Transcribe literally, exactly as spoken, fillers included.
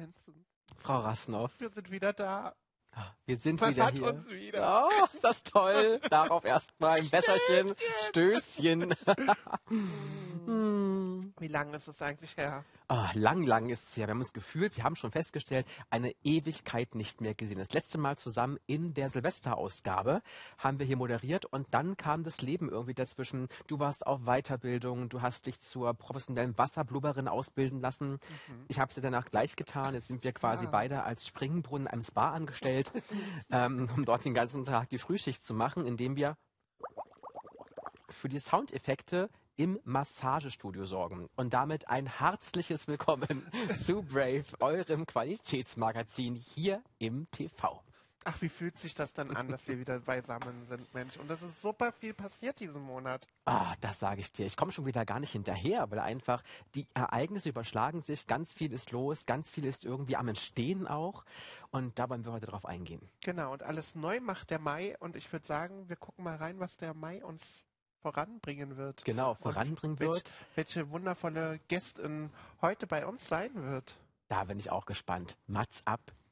Vincent. Frau Rasnoff. Wir sind wieder da. Wir sind Man wieder hat hier. uns wieder. Oh, ist das toll. Darauf erstmal ein Wässerchen. Stößchen. hm. Wie lange ist es eigentlich her? Oh, lang, lang ist es her. Wir haben uns gefühlt, wir haben schon festgestellt, eine Ewigkeit nicht mehr gesehen. Das letzte Mal zusammen in der Silvesterausgabe haben wir hier moderiert und dann kam das Leben irgendwie dazwischen. Du warst auf Weiterbildung, du hast dich zur professionellen Wasserblubberin ausbilden lassen. Mhm. Ich habe es dir danach gleich getan. Jetzt sind wir quasi ah. beide als Springbrunnen in einem Spa angestellt, ähm, um dort den ganzen Tag die Frühschicht zu machen, indem wir für die Soundeffekte im Massagestudio sorgen. Und damit ein herzliches Willkommen zu Brave, eurem Qualitätsmagazin hier im T V. Ach, wie fühlt sich das dann an, dass wir wieder beisammen sind, Mensch? Und das ist super viel passiert diesen Monat. Ah, das sage ich dir. Ich komme schon wieder gar nicht hinterher, weil einfach die Ereignisse überschlagen sich. Ganz viel ist los, ganz viel ist irgendwie am Entstehen auch. Und da wollen wir heute drauf eingehen. Genau, und alles neu macht der Mai. Und ich würde sagen, wir gucken mal rein, was der Mai uns voranbringen wird. Genau, voranbringen welch, wird. Welche wundervolle Gästin heute bei uns sein wird. Da bin ich auch gespannt. Mats ab